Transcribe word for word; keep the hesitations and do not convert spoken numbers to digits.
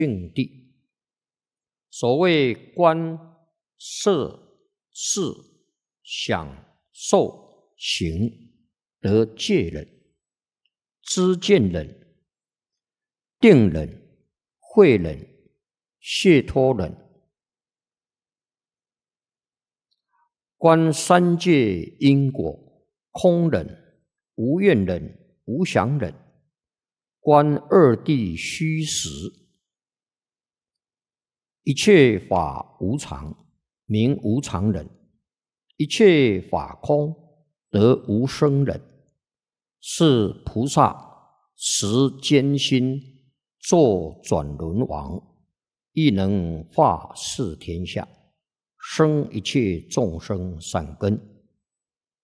境地。所谓观、色、识、想、受、行，得戒忍、知见忍、定忍、慧忍、解脱忍。观三界因果，空忍、无愿忍、无想忍。观二谛虚实，一切法无常，名无常忍；一切法空，得无生忍。是菩萨实艰辛，作转轮王，亦能化世天下，生一切众生善根。